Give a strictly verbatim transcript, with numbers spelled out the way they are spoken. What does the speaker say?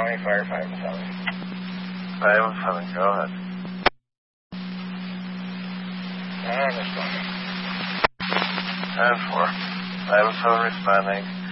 County Fire five and seven. five and seven, go ahead. And responding. ten four. five and seven responding.